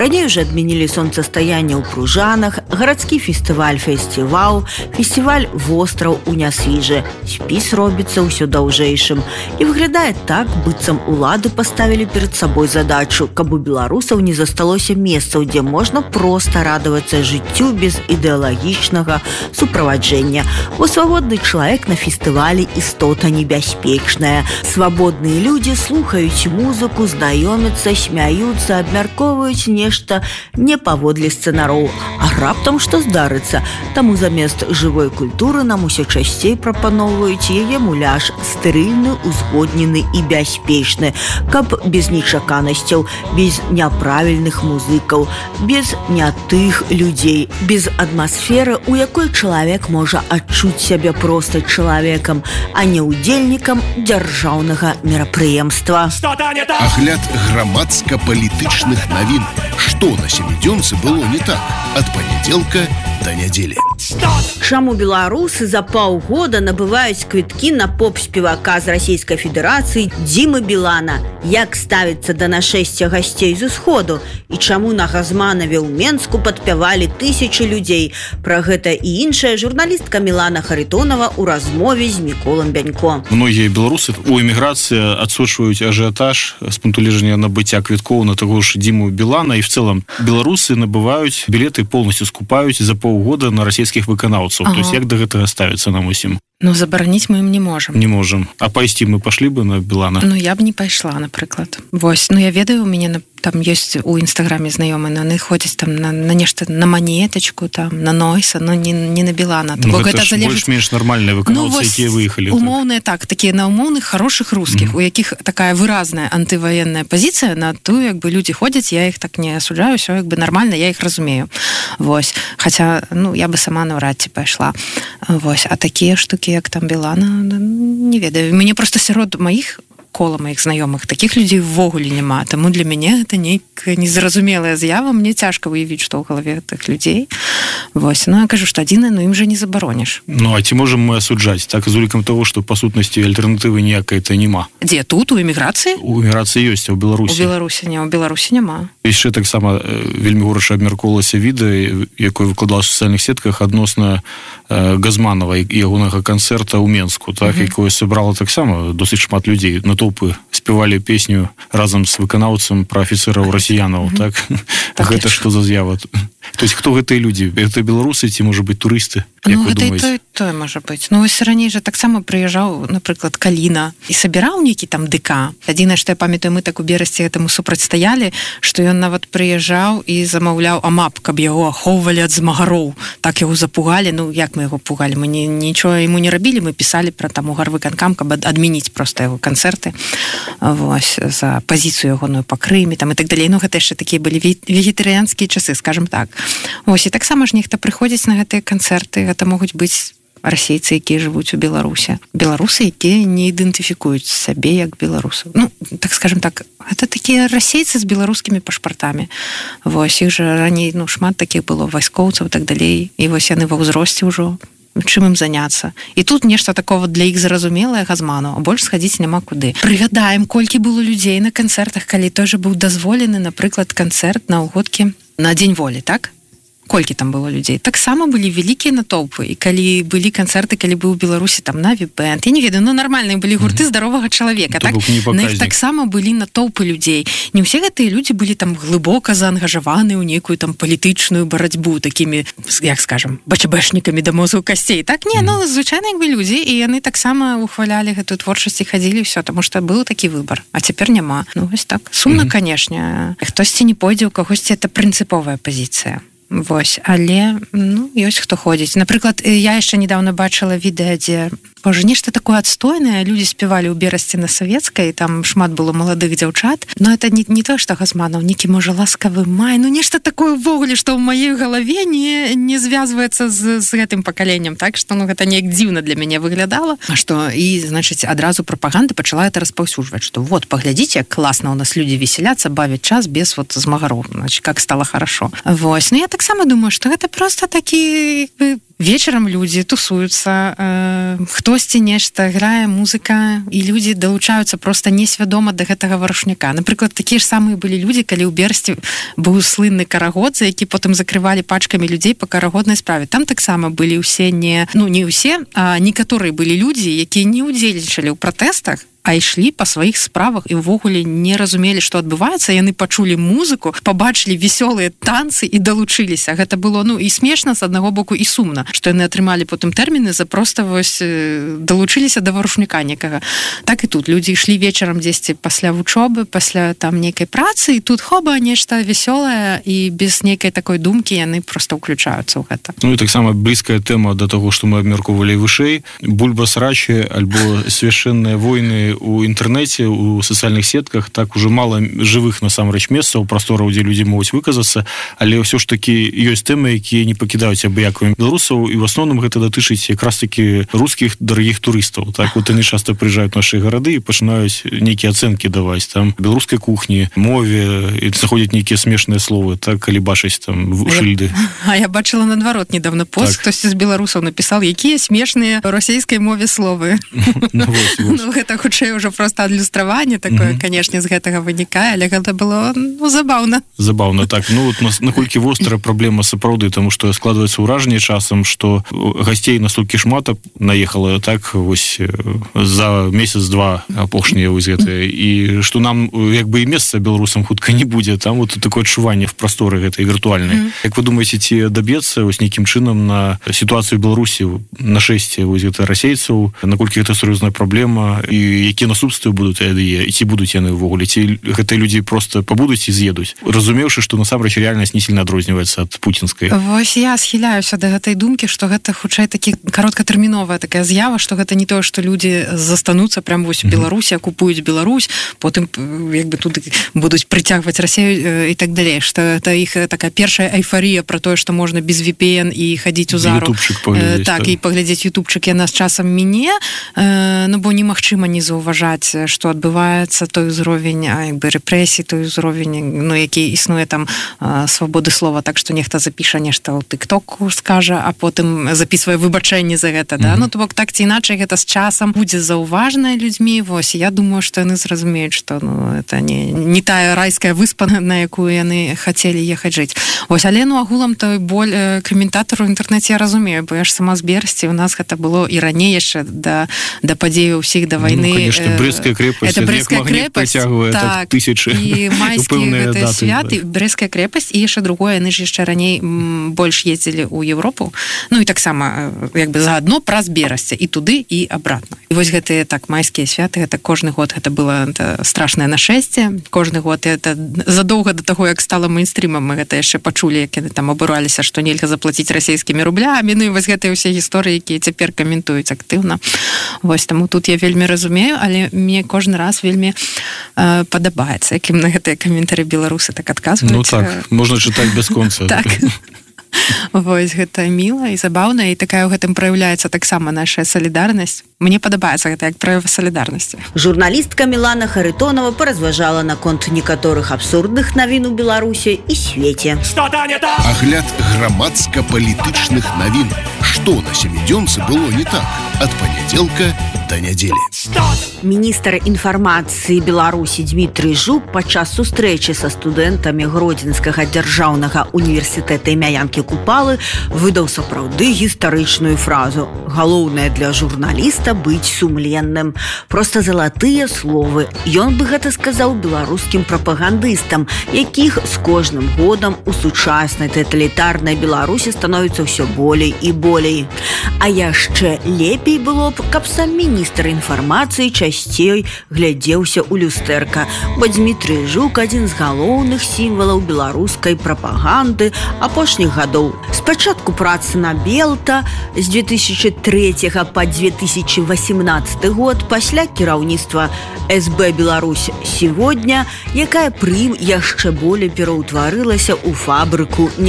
Раней уже адмянілі сонцастаянне ў Пружанах, гарадскі фестываль-фестивал, фестиваль «Востраў» у Нясвіжы. Спіс робіцца ўсё даўжэйшым. І выглядае так, быццам улады паставілі перад сабой задачу, каб у беларусаў не засталося месцаў, дзе можна проста радавацца жыццю без ідэалагічнага суправаджэння. Бо свабодны чалавек на фестывалі істота небяспечная. Свабодныя людзі слухаюць музыку, знаёмяцца, смяюцца, абмяркоўваюць нешта не паводле сцэнароў. А раптам што здарыцца? Таму замест жывой культуры нам усё часцей прапаноўваюць яе муляж, стэрыльны, узгоднены і бяспечны, каб без нечаканасцяў, без няправільных музыкаў, без нятых людзей, без атмасферы, у якой чалавек можа адчуць сябе проста чалавекам, а не ўдзельнікам дзяржаўнага мерапрыемства. Агляд грамадска-палітычных навін. Што на сямідзёнцы было не так ад панядзелка да нядзелі. Чаму беларусы за паўгода набываюць квіткі на поп-спевака з Расійскай Федэрацыі Дзімы Білана? Як ставіцца да нашэсця гасцей з усходу? І чаму на Газманаве ў Менску падпявалі тысячы людзей? Пра гэта і іншая журналістка Мілана Харитонова ў размове з Міколам Бянько. Многія беларусы у эміграцыі адсочваюць ажыятаж з пункту гледжання набыцця квіткоў на таго ж Дзіму Білана, і в цэлым беларусы набываюць білеты, полностью скупаюць за паўгода на расійскіх выканаўцаў. То есть як да гэтага ставіцца нам усім? Ну, забараніць мы ім не можам. Не можам. А пайсці мы пашлі бы на Білана? Ну, я б не пайшла, напрыклад. Вось, ну, я ведаю, у мяне там ёсць у інстаграме знаёмыя, но яны ходзяць там на нешта, на манетачку, там, на Нойса, но не на Білана. Ну, гэта ж больш-менш нармальныя выканаўцы, якія выехалі. Умоўныя, так, такія на умоўных, хорошых рускіх, у якіх такая выразная антываенная пазіцыя, на тую, як бы людзі ходзяць, я іх так не асуджаю, ўсё як бы нармальна, я іх разумею. Вось. Хаця, ну, я бы сама наўрад ці пайшла. Вось. А такія штукі, як там Білана, не ведаю. Мяне проста сярод кола маіх знаёмых такіх людзей ввогуле няма, таму для мяне гэта нейкая незразумелая з'ява, мне цяжка выявіць, што ў галаве тых людзей. Вось, ну я кажу, што адзінае, ну ім жа не забароніш. Ну, а ці можам мы асуджаць, так, з улікам таго, што па сутнасці альтэрнатывы ніякай-то няма? Дзе, тут, у эміграцыі? У эміграцыі ёсць, а ў Беларусі? У Беларусі няма. Яшчэ таксама вельмі горача абмяркоўвалася відэа, якое выкладала ў сацыяльных сетках адносна Газманова і ягонага канцэрта ў Менску, так, якое сабрала таксама досыць шмат людзей. Натоўпы спявалі песню разам з выканаўцам пра афіцэраў расіянаў, так? Гэта што за з'ява? То есть, хто гэтыя людзі? Гэта беларусы ці, можа быць, турысты? Ну, гэта і тое можа быць. Ну, вось раней жа таксама прыязджаў, напрыклад, Каліна і сабіраў нейкі там ДК. Адзінае, што я памятаю, мы так у Берасці гэтаму супрацьстаялі, што ён нават прыязджаў і замаўляў амап, каб яго ахоўвалі ад змагароў. Так яго запугалі. Ну, як мы яго пугалі? Мы нічого яму не рабілі, мы пісалі пра там у гарвыканкам, каб адмяніць проста яго канцэрты. Вось, за пазіцыю ягоную па Крыме, там і так далей. Ну, гэта яшчэ такія былі вегетарыянскія часы, скажем так. Вось, і таксама ж нехта прыходзіць на гэтыя канцэрты. Гэта могуць быць расейцы, якія жывуць у Беларусе. Беларусы, якія не ідэнтыфікуюць сябе як беларусаў. Ну, так скажем так, гэта такія расейцы з беларускімі пашпартамі. Вось, іх жа раней, ну, шмат такіх было вайскоўцаў і так далей. І вось яны ва ўзросце ўжо. Чым ім заняцца. І тут нешта такого для іх зразумелае Газману, а больш схадзіць няма куды. Прыгадаем, колькі было людзей на канцэртах, калі той жа быў дазволены, напрыклад, канцэрт на ўгодкі на Дзень волі, так? Колькі там было людзей. Таксама былі вялікія натоўпы. І калі былі канцэрты, калі быў у Беларусі там Наві Бэнд, я не ведаю, ну нармальныя былі гурты здаровага чалавека, так? На іх таксама былі натоўпы людзей. Не ўсе гэтыя людзі былі там глыбока заангажаваны ў нейкую там палітычную барацьбу такімі, як скажам, бачабэшнікамі да мозгу касцей. Так, не, ну звычайна як бы людзі, і яны таксама ухвалялі гэтую творчасць і хадзілі ўсё, таму што быў такі выбар. А цяпер няма. Ну вось так. Сумна, канешне. Хтосьці не пойдзе, у кагосьці это прынцыповая пазіцыя. Вось, але, ну, ёсць хто ходзіць. Напрыклад, я яшчэ недавно бачыла відэа, дзе Боже, нешта такое адстойнае, людзі спявалі ў Берасці на Савецкай, там шмат было маладых дзяўчат, но это не то, што Газманаў, некі, можа, ласкавы май, ну нешта такое ўвогуле, што ў маёй галаве не звязваецца з гэтым пакаленнем, так, што, ну, гэта неяк дзіўна для мяне выглядала, што і, значыць, адразу прапаганда пачала это распаўсюджваць, што вот, паглядзіце, як класна у нас людзі весяляцца, бавяць час без вот змагароў, значыць, как стало хорошо. Вось, ну я таксама думаю, што гэта проста такі, вечарам людзі тусуюцца, хтосьці нешта грае, музыка, і людзі далучаюцца проста несвядома да гэтага варушняка. Напрыклад, такія ж самыя былі людзі, калі ў Берасці быў слынны карагод, за які потым закрывалі пачкамі людзей па карагоднай справе. Там таксама былі ўсе не ўсе, а некаторыя былі людзі, якія не ўдзельнічалі ў пратэстах, а ішлі па сваіх справах і ўвогуле не разумелі, што адбываецца. Яны пачулі музыку, пабачылі весёлыя танцы і далучыліся. Гэта было і смешна з аднаго боку і сумна, што яны атрымалі потым тэрміны за проста далучыліся да варушняка некага. Так і тут людзі ішлі вечарам дзесьці пасля вучобы, пасля там нейкай працы, і тут хоба нешта весёлае, і без нейкай такой думкі яны проста ўключаюцца ў гэта. І таксама блізкая тэма да таго, што мы абмяркоўвалі вышэй, бульба-срачы альбо свяшчэнныя войны у інтэрнэце, у сацыяльных сетках, так уже мала жывых насамрэч месцаў, прастораў, дзе людзі могуць выказацца, але ўсё ж такі ёсць тэмы, якія не пакідаюць абыякавых беларусаў, і ў асноўным гэта датычыць якраз такі рускіх дарагіх турыстаў. Так вот яны часта прыязджаюць у нашы гарады і пачынаюць нейкія ацэнкі даваць там беларускай кухні, мове, і заходзяць нейкія смешныя словы, так, калі бачыць там шыльды. А я бачыла наадварот недавно пост, хтосьці з беларусаў напісаў, якія смешныя расійскай мове словы. Гэта хутчэй ўжо проста адлюстраванне такое, канешне, з гэтага вынікае, але гэта было забаўна. Забаўна, так. Наколькі вострая праблема сапраўды, таму што складваецца ўражанне часам, што гасцей настолькі шмат наехала, так, вось за месяц-два апошнія вось гэтыя, і што нам як бы і месца беларусам хутка не будзе, там вот такое адчуванне в прасторы гэтай віртуальнай. Як вы думаеце, ці даб'ецца вось нейкім чынам на сітуацыю Беларусі, нашэсце вось гэта расейцаў, наколькі гэта сур'ёзная праблема, і якія наступствы будуць і ці будуць яны ўвогуле, ці гэтыя людзі проста пабудуць і з'едуць, разумеўшы, што насамрэч рэальнасць не сильно адрозніваецца ад пуцінскай. Вось я схіляюся да гэтай думкі, што гэта хутчэй такі кароткатэрміновая такая з'ява, што гэта не тое, што людзі застануцца прям вось у Беларусі, акупуюць Беларусь, потым як бы туды будуць прыцягваць Расію і так далей, што это іх такая першая эйфарія пра тое, што можна без VPN і хадзіць у зару. Так, і паглядзець ютубчык яна з часам міне, бо немагчыма не заўважаць, што адбываецца той узровень як бы рэпрэсій, той узровень, які існуе там свабоды слова, так што нехта запіша нешта ў тык-току, скажа, а потым запісвае выбачэнне за гэта, да? То бок так ці іначай гэта з часам будзе заўважана людзьмі. Вось, я думаю, што яны зразумеюць, што это не тая райская выспа, на якую яны хацелі ехаць жыць. Вось, але агулам той боль каментатару ў інтэрнэце я разумею, бо я ж сама з Берасці, у нас гэта было і раней яшчэ да падзеяў усіх да вайны. Конечно, Брестская крепость, это Брестская крепость, так, тысячи. І майскія гэтыя святы, Брестская крепость, і яшчэ другое, яны ж яшчэ раней больш ездзілі ў Европу, і таксама як бы заадно праз Берасць і туды і абратна. І вось гэтыя так майскія святы, гэта кожны год гэта было страшнае нашэсце, кожны год это задоўга да таго, як стала мейнстрімам, мы гэта яшчэ пачулі, як яны там абураліся, што нельга заплаціць расійскімі рублямі, і вось гэтыя ўсе гісторыі, якія цяпер каментуюць актыўна. Вось, таму тут я вельмі разумею, але мне кожны раз вельмі падабаецца, якім на гэтыя каментары беларусы так адказваюць. Так, можна чытаць без конца. Так. Вось, гэта міла і забаўна, і такая ў гэтым праяўляецца таксама наша салідарнасць. Мне падабаецца гэта як праяв салідарнасці. Журналістка Мілана Харитонова паразважала наконт некаторых абсурдных навін у Беларусі і свеце. Агляд грамадска-палітычных навін. Што на сямідзёнцы было не так? Ад панядзелка да нядзелі. Міністр інфармацыі Беларусі Дмітрый Жук падчас сустрэчы са студэнтамі Гродзенскага дзяржаўнага універсітэта імя Янкі Купалы выдаў сапраўды гістарычную фразу: «Галоўнае для журналіста быць сумленным». Проста залатыя словы. Ён бы гэта сказаў беларускім прапагандыстам, якіх з кожным годам у сучаснай таталітарнай Беларусі становіцца ўсё болей і болей. А яшчэ лепей было б, каб сам міністр інфармацыі часцей глядзеўся ў люстэрка, бо Дмітрый Жук адзін з галоўных сімвалаў беларускай прапаганды апошніх гадоў. Спачатку працы на Белта з 2003 па 2018 год, пасля кіраўніцтва СБ «Беларусь сегодня», якая прым яшчэ болей пераўтварылася ў фабрыку